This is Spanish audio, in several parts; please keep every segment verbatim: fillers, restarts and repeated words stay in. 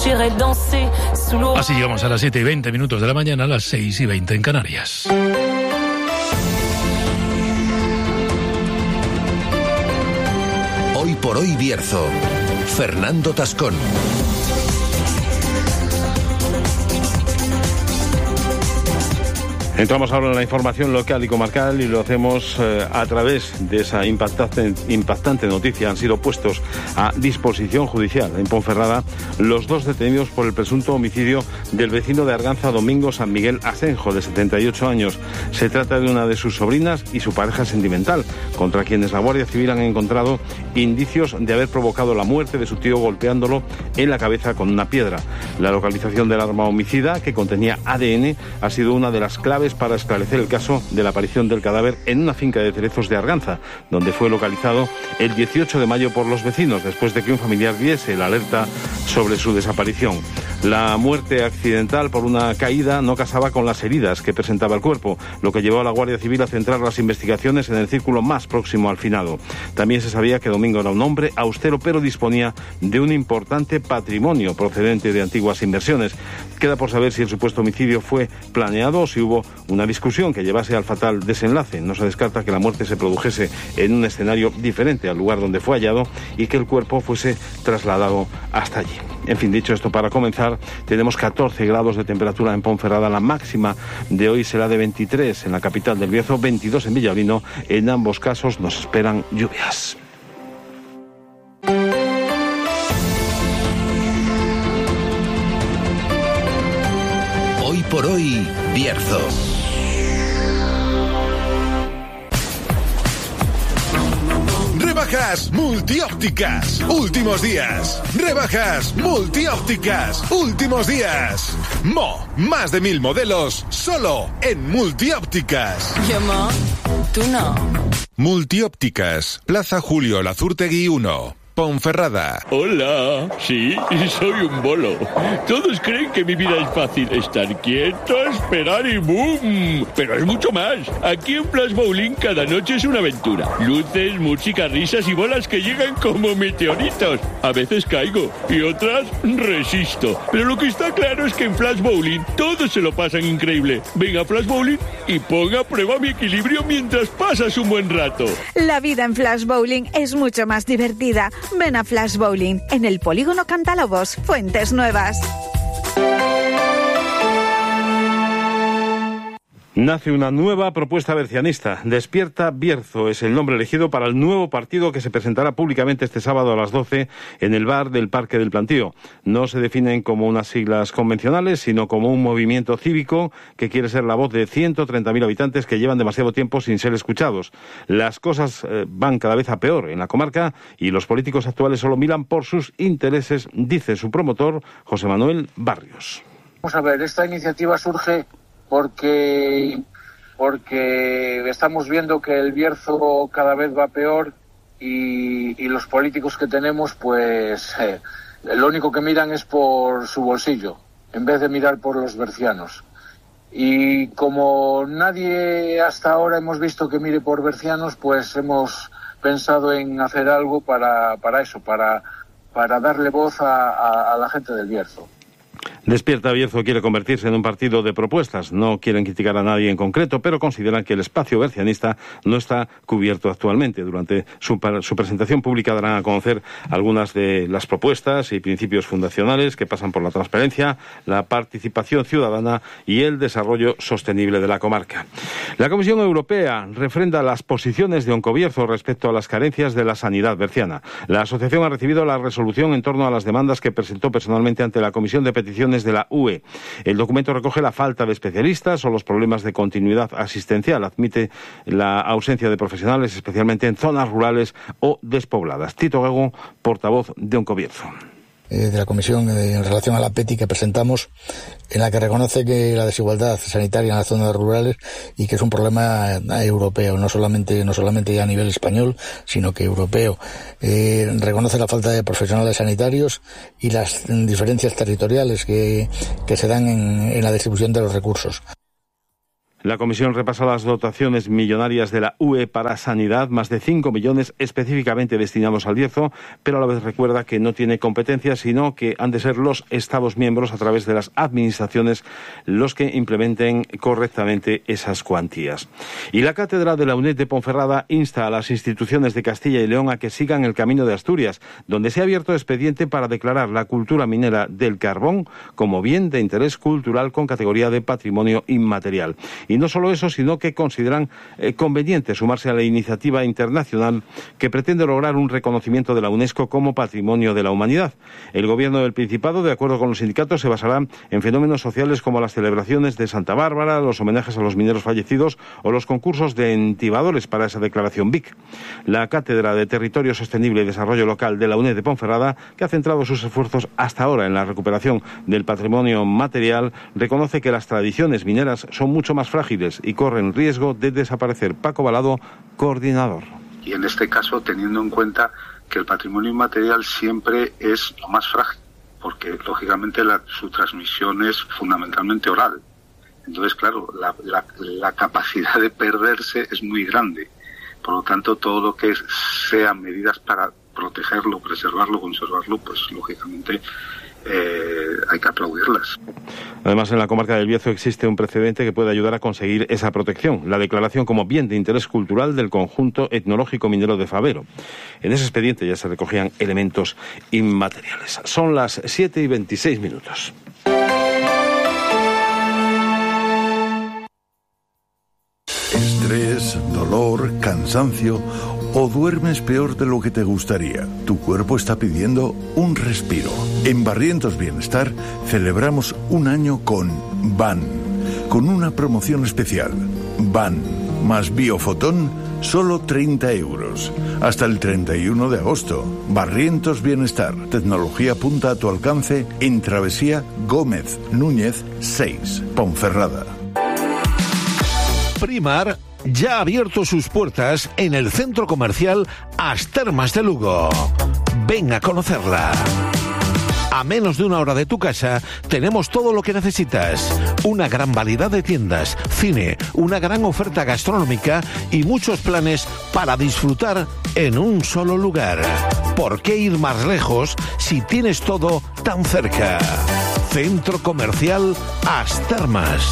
Así llegamos a las siete y veinte minutos de la mañana, a las seis y veinte en Canarias. Hoy por hoy Bierzo. Fernando Tascón. Entramos ahora en la información local y comarcal y lo hacemos eh, a través de esa impactante, impactante noticia. Han sido puestos a disposición judicial en Ponferrada los dos detenidos por el presunto homicidio del vecino de Arganza, Domingo San Miguel Asenjo, de setenta y ocho años. Se trata de una de sus sobrinas y su pareja sentimental, contra quienes la Guardia Civil han encontrado indicios de haber provocado la muerte de su tío golpeándolo en la cabeza con una piedra. La localización del arma homicida, que contenía A D N, ha sido una de las claves para esclarecer el caso de la aparición del cadáver en una finca de Cerezos de Arganza, donde fue localizado el dieciocho de mayo por los vecinos, después de que un familiar diese la alerta sobre su desaparición. La muerte accidental por una caída no casaba con las heridas que presentaba el cuerpo, lo que llevó a la Guardia Civil a centrar las investigaciones en el círculo más próximo al finado. También se sabía que Domingo era un hombre austero, pero disponía de un importante patrimonio procedente de antiguas inversiones. Queda por saber si el supuesto homicidio fue planeado o si hubo una discusión que llevase al fatal desenlace. No se descarta que la muerte se produjese en un escenario diferente al lugar donde fue hallado y que el cuerpo fuese trasladado hasta allí. En fin, dicho esto, para comenzar, tenemos catorce grados de temperatura en Ponferrada. La máxima de hoy será de veintitrés en la capital del Bierzo, veintidós en Villalbino. En ambos casos nos esperan lluvias. Hoy por hoy, Bierzo. Rebajas multiópticas, últimos días. Rebajas multiópticas, últimos días. Mo, más de mil modelos, solo en multiópticas. Yo, Mo, tú no. Multiópticas, Plaza Julio Lazurtegui uno. Ponferrada. Hola, sí, soy un bolo. Todos creen que mi vida es fácil. Estar quieto, esperar y ¡boom! Pero es mucho más. Aquí en Flash Bowling cada noche es una aventura. Luces, música, risas y bolas que llegan como meteoritos. A veces caigo y otras resisto. Pero lo que está claro es que en Flash Bowling todos se lo pasan increíble. Ven a Flash Bowling y ponga a prueba mi equilibrio mientras pasas un buen rato. La vida en Flash Bowling es mucho más divertida. Ven a Flash Bowling, en el Polígono Cantalobos, Fuentes Nuevas. Nace una nueva propuesta bercianista. Despierta Bierzo es el nombre elegido para el nuevo partido que se presentará públicamente este sábado a las doce en el bar del Parque del Plantío. No se definen como unas siglas convencionales, sino como un movimiento cívico que quiere ser la voz de ciento treinta mil habitantes que llevan demasiado tiempo sin ser escuchados. Las cosas eh, van cada vez a peor en la comarca y los políticos actuales solo miran por sus intereses, dice su promotor, José Manuel Barrios. Vamos a ver, esta iniciativa surge porque porque estamos viendo que el Bierzo cada vez va peor y, y los políticos que tenemos pues eh, lo único que miran es por su bolsillo en vez de mirar por los bercianos, y como nadie hasta ahora hemos visto que mire por bercianos, pues hemos pensado en hacer algo para, para eso, para, para darle voz a, a, a la gente del Bierzo. Despierta Bierzo quiere convertirse en un partido de propuestas. No quieren criticar a nadie en concreto, pero consideran que el espacio bercianista no está cubierto actualmente. Durante su, su presentación pública darán a conocer algunas de las propuestas y principios fundacionales que pasan por la transparencia, la participación ciudadana y el desarrollo sostenible de la comarca. La Comisión Europea refrenda las posiciones de Oncobierzo respecto a las carencias de la sanidad berciana. La asociación ha recibido la resolución en torno a las demandas que presentó personalmente ante la Comisión de Peticiones de la U E. El documento recoge la falta de especialistas o los problemas de continuidad asistencial. Admite la ausencia de profesionales, especialmente en zonas rurales o despobladas. Tito Gego, portavoz de Oncobierzo. Eh, de la Comisión eh, en relación a la PETI que presentamos, en la que reconoce que la desigualdad sanitaria en las zonas rurales y que es un problema eh, europeo, no solamente no solamente ya a nivel español, sino que europeo. Eh, reconoce la falta de profesionales sanitarios y las diferencias territoriales que, que se dan en, en la distribución de los recursos. La comisión repasa las dotaciones millonarias de la U E para sanidad, más de cinco millones específicamente destinados al Bierzo, pero a la vez recuerda que no tiene competencias, sino que han de ser los Estados miembros, a través de las administraciones, los que implementen correctamente esas cuantías. Y la Cátedra de la UNED de Ponferrada insta a las instituciones de Castilla y León a que sigan el camino de Asturias, donde se ha abierto expediente para declarar la cultura minera del carbón como bien de interés cultural con categoría de patrimonio inmaterial. Y no solo eso, sino que consideran eh, conveniente sumarse a la iniciativa internacional que pretende lograr un reconocimiento de la UNESCO como Patrimonio de la Humanidad. El Gobierno del Principado, de acuerdo con los sindicatos, se basará en fenómenos sociales como las celebraciones de Santa Bárbara, los homenajes a los mineros fallecidos o los concursos de entibadores para esa declaración B I C. La Cátedra de Territorio Sostenible y Desarrollo Local de la UNED de Ponferrada, que ha centrado sus esfuerzos hasta ahora en la recuperación del patrimonio material, reconoce que las tradiciones mineras son mucho más frágiles y corren riesgo de desaparecer. Paco Balado, coordinador. Y en este caso, teniendo en cuenta que el patrimonio inmaterial siempre es lo más frágil, porque lógicamente la, su transmisión es fundamentalmente oral. Entonces, claro, la, la, la capacidad de perderse es muy grande. Por lo tanto, todo lo que sean medidas para protegerlo, preservarlo, conservarlo, pues lógicamente Eh, hay que aplaudirlas. Además, en la comarca del Bierzo existe un precedente que puede ayudar a conseguir esa protección: la declaración como bien de interés cultural del conjunto etnológico minero de Favero. En ese expediente ya se recogían elementos inmateriales. Son las siete y veintiséis minutos. Estrés, dolor, cansancio, o duermes peor de lo que te gustaría. Tu cuerpo está pidiendo un respiro. En Barrientos Bienestar celebramos un año con V A N, con una promoción especial. V A N más Biofotón, solo treinta euros. Hasta el treinta y uno de agosto. Barrientos Bienestar. Tecnología punta a tu alcance en Travesía Gómez Núñez seis, Ponferrada. Primar ya ha abierto sus puertas en el centro comercial As Termas de Lugo. Ven a conocerla. A menos de una hora de tu casa tenemos todo lo que necesitas. Una gran variedad de tiendas, cine, una gran oferta gastronómica y muchos planes para disfrutar en un solo lugar. ¿Por qué ir más lejos si tienes todo tan cerca? Centro Comercial As Termas.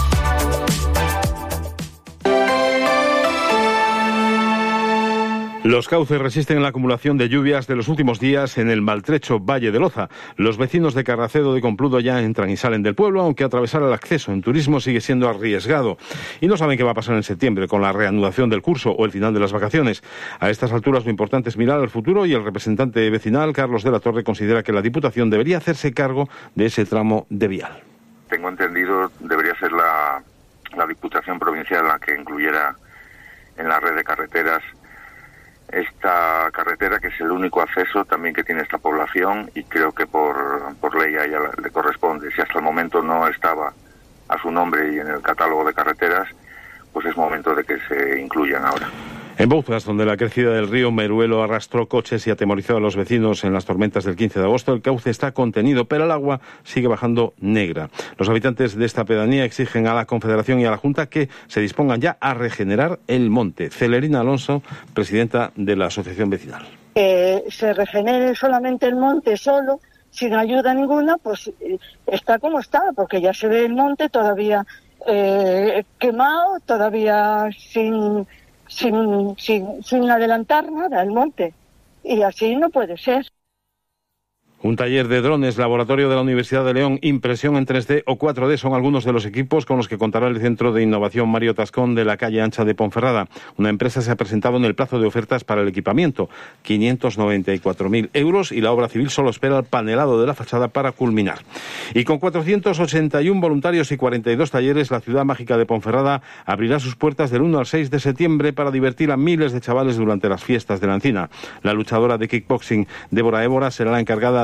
Los cauces resisten la acumulación de lluvias de los últimos días en el maltrecho Valle de Loza. Los vecinos de Carracedo de Compludo ya entran y salen del pueblo, aunque atravesar el acceso en turismo sigue siendo arriesgado. Y no saben qué va a pasar en septiembre con la reanudación del curso o el final de las vacaciones. A estas alturas lo importante es mirar al futuro, y el representante vecinal, Carlos de la Torre, considera que la Diputación debería hacerse cargo de ese tramo de vial. Tengo entendido, debería ser la, la Diputación Provincial la que incluyera en la red de carreteras esta carretera, que es el único acceso también que tiene esta población, y creo que por, por ley a ella le corresponde. Si hasta el momento no estaba a su nombre y en el catálogo de carreteras, pues es momento de que se incluyan ahora. En Bouzas, donde la crecida del río Meruelo arrastró coches y atemorizó a los vecinos en las tormentas del quince de agosto, el cauce está contenido, pero el agua sigue bajando negra. Los habitantes de esta pedanía exigen a la Confederación y a la Junta que se dispongan ya a regenerar el monte. Celerina Alonso, presidenta de la Asociación Vecinal. Eh, se regenere solamente el monte solo, sin ayuda ninguna, pues eh, está como está, porque ya se ve el monte todavía eh, quemado, todavía sin... Sin, sin, sin adelantar nada el monte, y así no puede ser. Un taller de drones, laboratorio de la Universidad de León, impresión en tres D o cuatro D son algunos de los equipos con los que contará el Centro de Innovación Mario Tascón de la calle Ancha de Ponferrada. Una empresa se ha presentado en el plazo de ofertas para el equipamiento, quinientos noventa y cuatro mil euros, y la obra civil solo espera el panelado de la fachada para culminar. Y con cuatrocientos ochenta y uno voluntarios y cuarenta y dos talleres, la ciudad mágica de Ponferrada abrirá sus puertas del uno al seis de septiembre para divertir a miles de chavales durante las fiestas de la Encina. La luchadora de kickboxing Débora Évora será la encargada de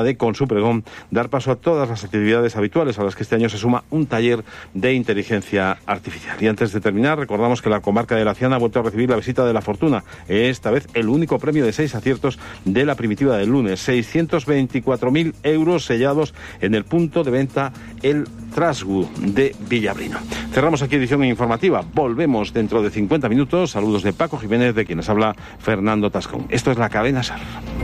de Con su Pregón dar paso a todas las actividades habituales, a las que este año se suma un taller de inteligencia artificial. Y antes de terminar, recordamos que la comarca de Laciana ha vuelto a recibir la visita de la fortuna, esta vez el único premio de seis aciertos de la primitiva del lunes, seiscientos veinticuatro mil euros sellados en el punto de venta El Trasgu de Villabrino. Cerramos aquí edición informativa, volvemos dentro de cincuenta minutos. Saludos de Paco Jiménez, de quienes habla Fernando Tascón. Esto es La Cadena SER.